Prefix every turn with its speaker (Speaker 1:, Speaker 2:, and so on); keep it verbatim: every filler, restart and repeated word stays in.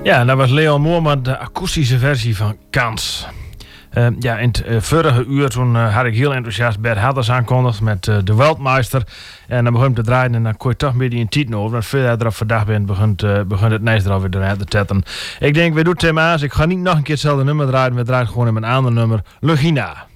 Speaker 1: Ja, dat was Leon Moorman, de akoestische versie van Kans. Uh, ja, in het uh, vorige uur toen uh, had ik heel enthousiast Bert Hadders aankondigd met uh, de Wereldmeister. En dan begon ik te draaien en dan kon je toch een beetje in tijd over. Want veel erop vandaag bent, begint, uh, begint het nice erover te tetten. Ik denk, we doen Tim Aas. Ik ga niet nog een keer hetzelfde nummer draaien. We draaien gewoon in een ander nummer. Lugina.